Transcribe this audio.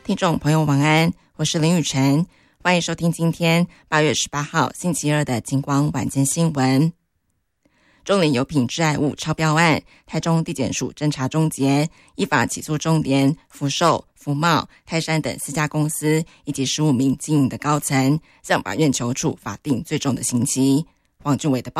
听众朋友晚安，我是林雨晨，欢迎收听今天8月18号星期二的金光晚间新闻。中联油品致癌物超标案，台中地检署侦查终结，依法起诉中联、福寿、福茂、泰山等4家公司以及15名经营的高层，向法院求处法定最重的刑期。黄俊伟的报